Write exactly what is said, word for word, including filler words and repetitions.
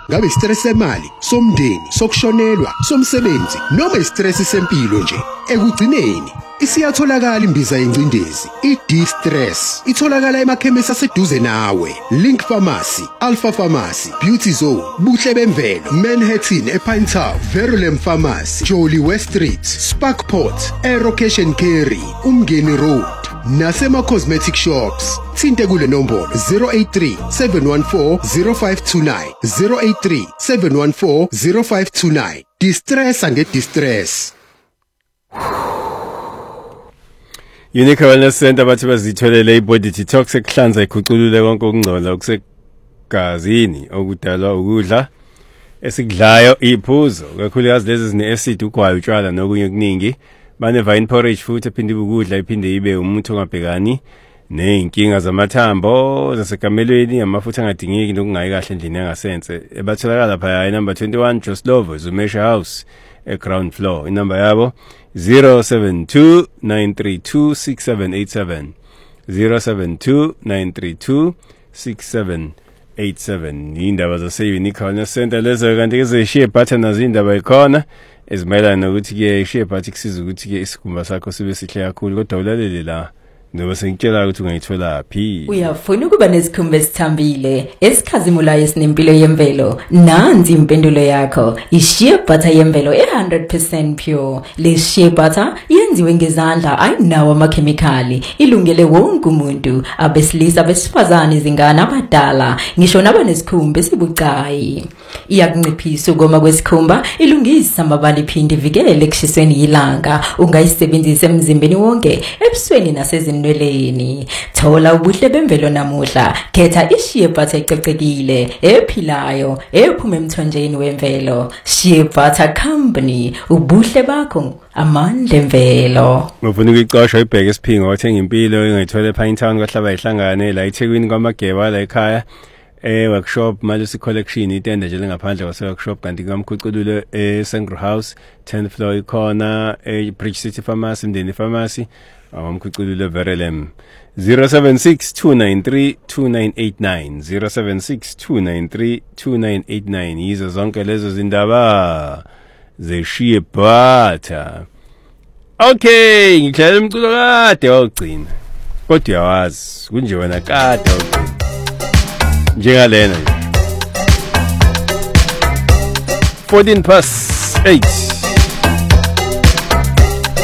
Ngabe istress semali, somndeni, sokushonelwa, somsebenzi noma istress sempilo nje. Ekugcineni isiyatholakala imbiza yencindezi, i-D-Stress. Itholakala emakhemisi aseduze nawe. Link Pharmacy, Alpha Pharmacy, Beauty Zone, Buhle Bemvelo, Manhattan ePine Town, Verulam Pharmacy, Jolly West Street, Sparkport, Aero Cash and Carry, Umgeni Road, Nasema Cosmetic Shops. Thinte kule nombolo zero eight three, seven one four, zero five two nine, zero eight three, seven one four, zero five two nine. Distress and get distress. Unique Wellness Center bathi bazitholele i-body detox ekuhlanza ikhuculule konke okungcola okusegazini okudalwa ukudla esikudlayo iphuzo kakhulukazi lezi zine acid ugwayi utshwala nokunye okuningi. Bane vine porridge futhi ephinde ukudla iphinde ibe umuntu ongabhekani neyinkinga zamathambo zasekamelweni amafutha angadingeki nokungayi kahle endlini yangasense. Ebatholakala phaya number twenty-one Joslovo Zumesha House e ground floor. Inamba yabo zero seven two, nine three two, six seven eight seven, zero seven two, nine three two, six seven eight seven. Indaba zase Unique Wellness Center lezo kanti ke zishiye button nazo indaba ikhona ezimayelana nokuthi ke ishiye button kusiza ukuthi ke isikhumba sakho sibe sihle kakhulu kodwa ulalele la ngoba sengitshela ukuthi ungayithola phi. Uyafuna ukuba nesikhumba esithambile esikhazimulayo esinempilo yemvelo. Nansi impendulo yakho. I-shea butter yemvelo e one hundred percent pure. Le shea butter yenziwe ngezandla ayinawo amakhemikhali. Ilungele wonke umuntu, abesilisa, abesifazane, izingane, abadala, ngisho nabanesikhumba esibucayi. Iyakunciphisa ukoma kwesikhumba, ilungisa amabala iphinde ivikele ekushisweni yilanga. Ungayisebenzisa emzimbeni wonke, ebusweni nasezindlini. Thola ubuhle bemvelo namuhla. Khetha i-shea butter ececekile, ephilayo, ephuma emthonjeni wemvelo. Shea Butter Company, ubuhle bakho, amandla emvelo. Ngifuna ukuyicosha ibheke esiphingo wathenga impilo engayithola ePine Town kwahlaba ihlangane la eThekwini kwaMageba la ekhaya. Eh workshop Malusi Collection itende nje lengaphandle kwase workshop kanti ngamkhucululo e Sangro House tenth floor ikhona e Bridge City Pharmacy Mdeni Pharmacy awamkhucululo Verulam zero seven six, two nine three, two nine eight nine zero seven six, two nine three, two nine eight nine. Yizo zonke lezo zindaba ze-shea butter. Okay, ngidlala umculo kade wawugcina kodwa uyawazi kunje wena kade wawugcina njengalena fourteen past eight.